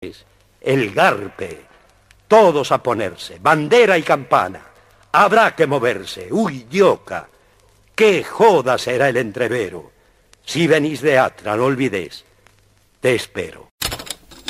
el garpe, todos a ponerse, bandera y campana. Habrá que moverse, uy, dioca, qué joda será el entrevero. Si venís de Atra, no olvidéis, te espero.